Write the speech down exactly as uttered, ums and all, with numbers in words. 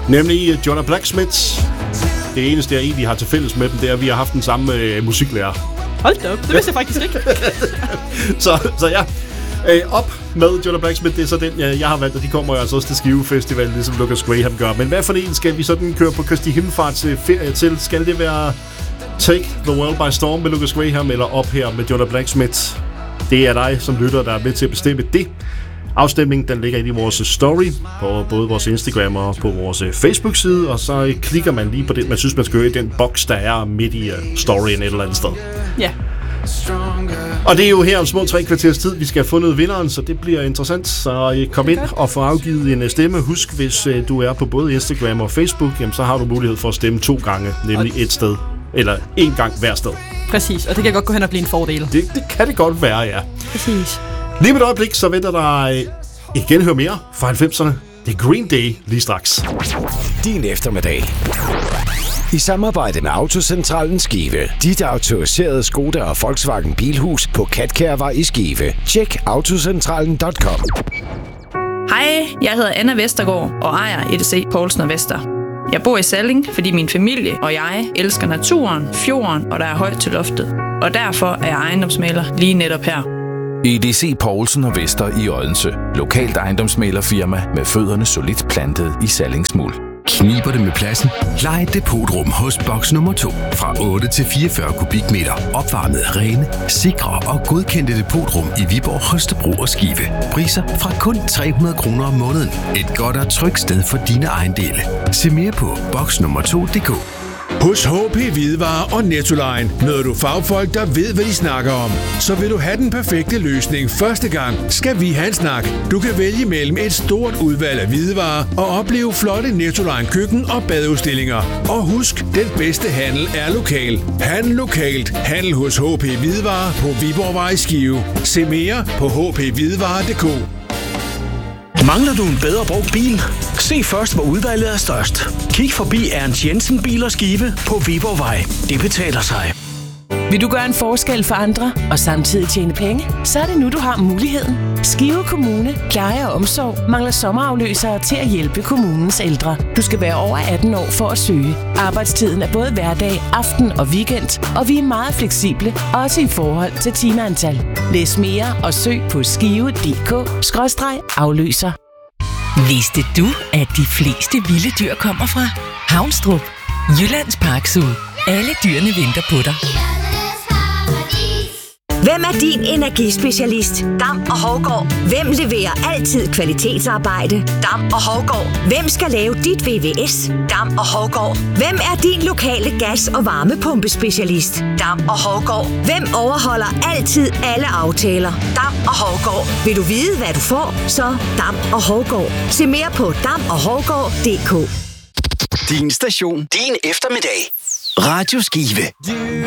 Nemlig Jonah Blacksmith. Det eneste, jeg egentlig har til fælles med dem, det er, at vi har haft den samme øh, musiklærer. Hold da op, det vidste jeg faktisk ikke. så, så ja, øh, op med Jonah Blacksmith, det er så den, jeg, jeg har valgt, og de kommer jo altså også til Skive Festival, ligesom Lucas Graham gør. Men hvad for en skal vi sådan køre på Kristi Himmelfarts ferie til? Skal det være Take the World by Storm med Lucas Graham, eller op her med Jonah Blacksmith? Det er dig, som lytter, der er med til at bestemme det. Afstemningen, den ligger inde i vores story på både vores Instagram og på vores Facebook-side, og så klikker man lige på det, man synes, man skal høre i den boks, der er midt i storyen et eller andet sted. Ja. Og det er jo her om små tre kvarters tid, vi skal have fundet vinderen, så det bliver interessant. Så kom ind og få afgivet en stemme. Husk, hvis du er på både Instagram og Facebook, jamen, så har du mulighed for at stemme to gange, nemlig et sted. Eller en gang hver sted. Præcis, og det kan godt gå hen og blive en fordel. Det, det kan det godt være, ja. Præcis. Lige med et øjeblik, så venter der igen høre mere fra halvfemserne. Det er Green Day lige straks. Din eftermiddag. I samarbejde med Autocentralen Skive. Dit autoriserede Skoda og Volkswagen Bilhus på Katkærvej i Skive. Tjek autocentralen punktum com. Hej, jeg hedder Anna Vestergaard og ejer E D C Poulsen og Vester. Jeg bor i Salling, fordi min familie og jeg elsker naturen, fjorden og der er højt til loftet. Og derfor er jeg ejendomsmægler lige netop her. E D C Poulsen og Vester i Odense. Lokalt ejendomsmæglerfirma med fødderne solidt plantet i Sallingsmuld. Kniber det med pladsen? Lej et depotrum hos boks nummer to. Fra otte til fireogfyrre kubikmeter. Opvarmet rene, sikre og godkendte depotrum i Viborg, Holstebro og Skive. Priser fra kun tre hundrede kroner om måneden. Et godt og trygt sted for dine ejendele. Se mere på boks nummer to punktum d k. Hos H P Hvidevarer og Nettoline møder du fagfolk, der ved, hvad de snakker om. Så vil du have den perfekte løsning første gang, skal vi have en snak. Du kan vælge mellem et stort udvalg af hvidevarer og opleve flotte Nettoline køkken- og badeudstillinger. Og husk, den bedste handel er lokal. Handel lokalt. Handel hos H P Hvidevarer på Viborgvej i Skive. Se mere på h p hvidevarer punktum d k. Mangler du en bedre brugt bil? Se først, hvor udvalget er størst. Kig forbi Ernst Jensen Bil og Skive på Viborgvej. Det betaler sig. Vil du gøre en forskel for andre og samtidig tjene penge? Så er det nu, du har muligheden. Skive Kommune, pleje og omsorg mangler sommerafløsere til at hjælpe kommunens ældre. Du skal være over atten år for at søge. Arbejdstiden er både hverdag, aften og weekend, og vi er meget fleksible, også i forhold til timeantal. Læs mere og søg på skive punktum d k skråstreg afløser. Vidste du, at de fleste vilde dyr kommer fra Havnstrup, Jyllands Parkzoo? Alle dyrene venter på dig. Hvem er din energispecialist? Dam og Hovgaard. Hvem leverer altid kvalitetsarbejde? Dam og Hovgaard. Hvem skal lave dit V V S? Dam og Hovgaard. Hvem er din lokale gas- og varmepumpespecialist? Dam og Hovgaard. Hvem overholder altid alle aftaler? Dam og Hovgaard. Vil du vide, hvad du får? Så Dam og Hovgaard. Se mere på dam og hovgaard punktum d k. Din station. Din eftermiddag. Radio Skive.